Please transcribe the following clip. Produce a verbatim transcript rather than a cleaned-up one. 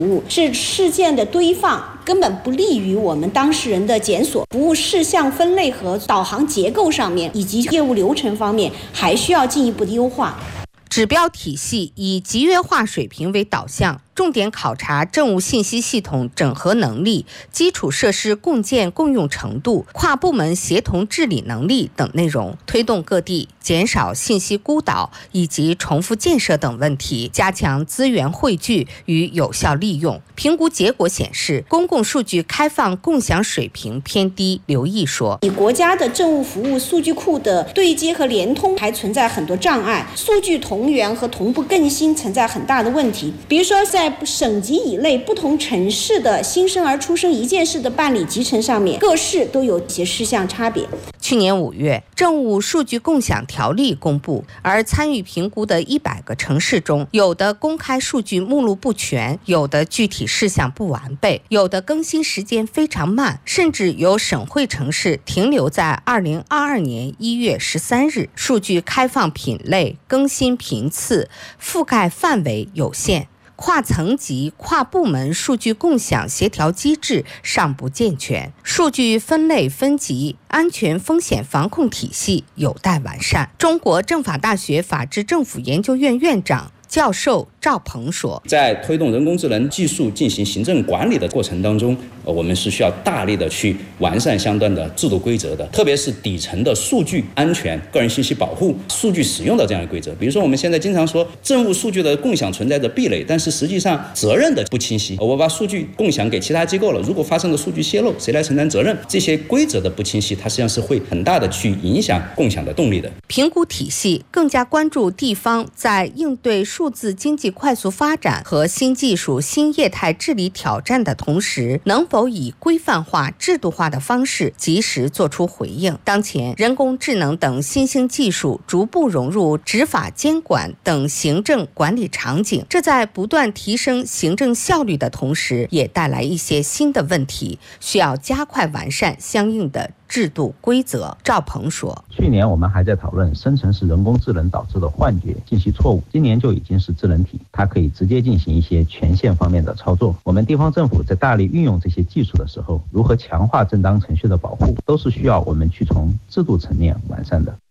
服务，是事件的堆放根本不利于我们当事人的检索。服务事项分类和导航结构上面，以及业务流程方面，还需要进一步的优化。 指标体系以集约化水平为导向，重点考察政务信息系统整合能力、基础设施共建共用程度、跨部门协同治理能力等内容，推动各地减少信息孤岛以及重复建设等问题，加强资源汇聚与有效利用。评估结果显示，公共数据开放共享水平偏低。刘毅说， 以国家的政务服务数据库的对接和联通还存在很多障碍，数据同源和同步更新存在很大的问题。比如说，在省级以内不同城市的新生儿出生一件事的办理集成上面，各市都有一些事项差别。 去年五月，政务数据共享条例公布，而参与评估的一百个城市中，有的公开数据目录不全，有的具体事项不完备，有的更新时间非常慢，甚至有省会城市停留在二零二二年一月十三日，数据开放品类、更新频次、覆盖范围有限。跨层级、跨部门数据共享协调机制尚不健全，数据分类分级、安全风险防控体系有待完善。中国政法大学法治政府研究院院长、教授赵鹏说， 在推动人工智能技术进行行政管理的过程当中，我们是需要大力的去完善相关的制度规则的，特别是底层的数据安全、个人信息保护、数据使用的这样的规则。比如说我们现在经常说政务数据的共享存在着壁垒，但是实际上责任的不清晰。我把数据共享给其他机构了，如果发生了数据泄露，谁来承担责任？这些规则的不清晰，它实际上是会很大的去影响共享的动力的。 评估体系更加关注地方在应对数字经济快速发展和新技术新业态治理挑战的同时，能否以规范化制度化的方式及时做出回应。当前人工智能等新兴技术逐步融入执法监管等行政管理场景，这在不断提升行政效率的同时，也带来一些新的问题，需要加快完善相应的制度规则。赵鹏说， 去年我们还在讨论生成式人工智能导致的幻觉、信息错误，今年就已经是智能体，它可以直接进行一些权限方面的操作。我们地方政府在大力运用这些技术的时候，如何强化正当程序的保护，都是需要我们去从制度层面完善的。